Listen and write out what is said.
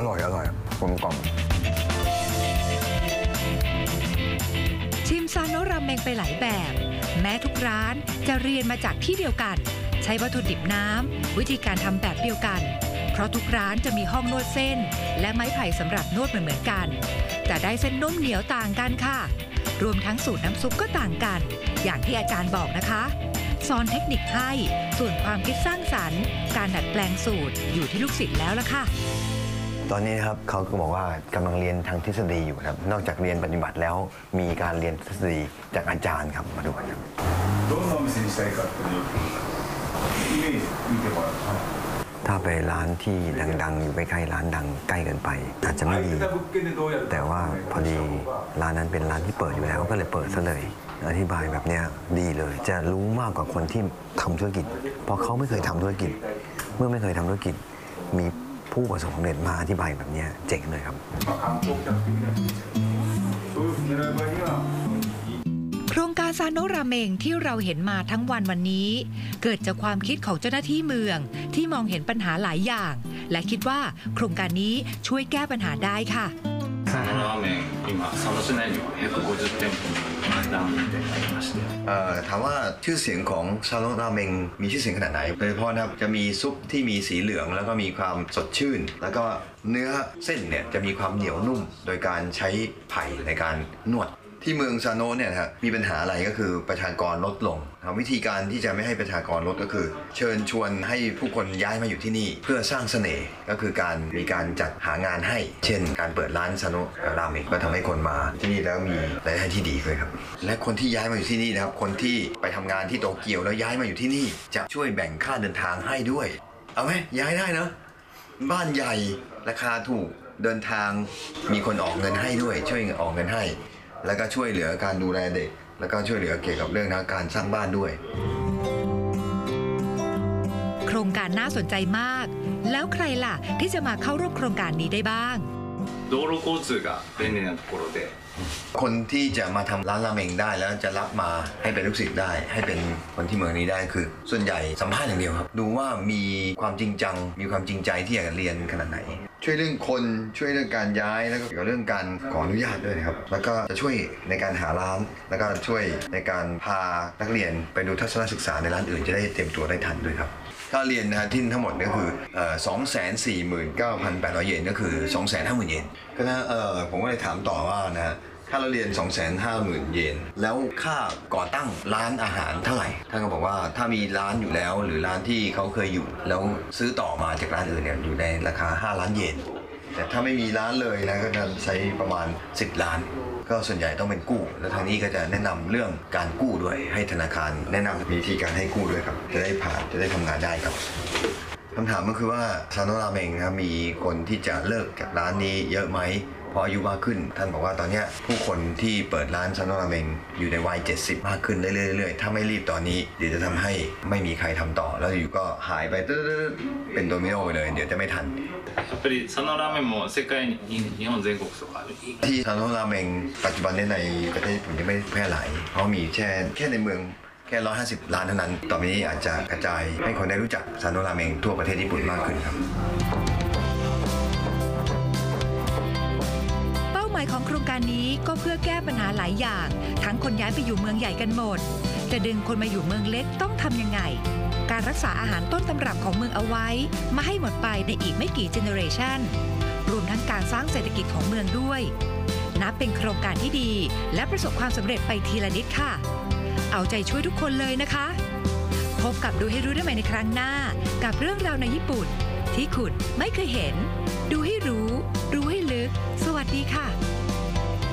ร่อยกลมกล่อมชิมซาโนะราเมงไปหลายแบบแม้ทุกร้านจะเรียนมาจากที่เดียวกันใช้วัตถุดิบน้ำวิธีการทำแบบเดียวกันเพราะทุกร้านจะมีห้องนวดเส้นและไม้ไผ่สำหรับนวดเหมือนกันแต่ได้เส้นนุ่มเหนียวต่างกันค่ะรวมทั้งสูตรน้ำซุปก็ต่างกันอย่างที่อาจารย์บอกนะคะสอนเทคนิคให้ส่วนความคิดสร้างสรรค์การดัดแปลงสูตรอยู่ที่ลูกศิษย์แล้วล่ะค่ะตอนนี้นะครับเขาก็บอกว่ากำลังเรียนทางทฤษฎีอยู่ครับนอกจากเรียนปฏิบัติแล้วมีการเรียนทฤษฎีจากอาจารย์ครับมาดูกันครับถ้าไปร้านที่ดังๆอยู่ใกล้ๆร้านดังใกล้เกินไปอาจจะไม่ดีแต่ว่าพอดีร้านนั้นเป็นร้านที่เปิดอยู่แล้วก็เลยเปิดซะเลยอธิบายแบบนี้ดีเลยจะรู้มากกว่าคนที่ทำธุรกิจเพราะเขาไม่เคยทำธุรกิจเมื่อไม่เคยทำธุรกิจมีผู้ประสบความสำเร็จมาอธิบายแบบนี้เจ๋งเลยครับโครงการซาโนะราเมงที่เราเห็นมาทั้งวันนี้เกิดจากความคิดของเจ้าหน้าที่เมืองที่มองเห็นปัญหาหลายอย่างและคิดว่าโครงการนี้ช่วยแก้ปัญหาได้ค่ะซาโนะราเมง今佐野市内には150店舗ラーメン店がありましてถามว่าชื่อเสียงของซาโนะราเมงมีชื่อเสียงขนาดไหนโดยเฉพาะนะครับจะมีซุปที่มีสีเหลืองแล้วก็มีความสดชื่นแล้วก็เนื้อเส้นเนี่ยจะมีความเหนียวนุ่มโดยการใช้ไผ่ในการนวดที่เมืองซาโนะเนี่ยนะครับมีปัญหาอะไรก็คือประชากรลดลงวิธีการที่จะไม่ให้ประชากรลดก็คือเชิญชวนให้ผู้คนย้ายมาอยู่ที่นี่เพื่อสร้างเสน่ห์ก็คือการมีการจัดหางานให้เช่นการเปิดร้านซาโนะราเมงก็ทำให้คนมาที่นี่แล้วมีรายได้ที่ดีเลยครับและคนที่ย้ายมาอยู่ที่นี่นะครับคนที่ไปทำงานที่โตเกียวแล้วย้ายมาอยู่ที่นี่จะช่วยแบ่งค่าเดินทางให้ด้วยเอาไหมย้ายได้เนาะบ้านใหญ่ราคาถูกเดินทางมีคนออกเงินให้ด้วยช่วยออกเงินให้แล้วก็ช่วยเหลือการดูแลเด็กแล้วก็ช่วยเหลือเกี่ยวกับเรื่องการสร้างบ้านด้วยโครงการน่าสนใจมากแล้วใครล่ะที่จะมาเข้าร่วมโครงการนี้ได้บ้าง道路交通が便利なところでคนที่จะมาทำร้านราเมงได้แล้วจะรับมาให้เป็นลูกศิษย์ได้ให้เป็นคนที่เมืองนี้ได้คือส่วนใหญ่สัมภาษณ์อย่างเดียวครับดูว่ามีความจริงจังมีความจริงใจที่อยากเรียนขนาดไหนช่วยเรื่องคนช่วยเรื่องการย้ายแล้วก็เกี่ยวกับเรื่องการขออนุญาตด้วยนะครับแล้วก็จะช่วยในการหาร้านแล้วก็ช่วยในการพานักเรียนไปดูทัศนศึกษาในร้านอื่นจะได้เตรียมตัวได้ทันด้วยครับค่าเรียนที่ทั้งหมดก็คือ249,800 เยนก็คือ 250,000 เยนก็นะผมก็เลยถามต่อว่านะถ้าเราเรียน 250,000 เยนแล้วค่าก่อตั้งร้านอาหารเท่าไหร่ท่านก็บอกว่าถ้ามีร้านอยู่แล้วหรือร้านที่เขาเคยอยู่แล้วซื้อต่อมาจากร้านอื่นเนี่ยอยู่ในราคา5 ล้านเยนแต่ถ้าไม่มีร้านเลยนะก็จะใช้ประมาณ10 ล้านก็ส่วนใหญ่ต้องเป็นกู้แล้วทางนี้ก็จะแนะนำเรื่องการกู้ด้วยให้ธนาคารแนะนำวิธีการให้กู้ด้วยครับจะได้ผ่านจะได้ทำงานได้ครับคำถามก็คือว่าซาโนะราเมงนะมีคนที่จะเลิกจากร้านนี้เยอะไหมพออายุมากขึ้นท่านบอกว่าตอนนี้ผู้คนที่เปิดร้านซาโนะราเมงอยู่ในวัย70มากขึ้นเรื่อยๆถ้าไม่รีบตอนนี้เดี๋ยวจะทำให้ไม่มีใครทำต่อแล้วอยู่ก็หายไปเป็นโดมิโนไปเลยเดี๋ยวจะไม่ทันやっぱり佐野ラーメンも世界に日本全国とかที่ซาโนะราเมงปัจจุบันในประเทศญี่ปุ่นยังไม่แพร่หลายเพราะมีแค่ในเมืองแค่150 ล้านเท่านั้นต่อไปนี้อาจจะกระจายให้คนได้รู้จักซาโนะราเมงทั่วประเทศญี่ปุ่นมากขึ้นครับเป้าหมายของโครงการนี้ก็เพื่อแก้ปัญหาหลายอย่างทั้งคนย้ายไปอยู่เมืองใหญ่กันหมดจะดึงคนมาอยู่เมืองเล็กต้องทำยังไงการรักษาอาหารต้นตำรับของเมืองเอาไว้มาให้หมดไปในอีกไม่กี่เจเนอเรชันรวมทั้งการสร้างเศรษฐกิจของเมืองด้วยนับเป็นโครงการที่ดีและประสบความสำเร็จไปทีละนิดค่ะเอาใจช่วยทุกคนเลยนะคะพบกับดูให้รู้ได้ใหม่ในครั้งหน้ากับเรื่องราวในญี่ปุ่นที่คุณไม่เคยเห็นดูให้รู้ให้ลึกสวัสดีค่ะ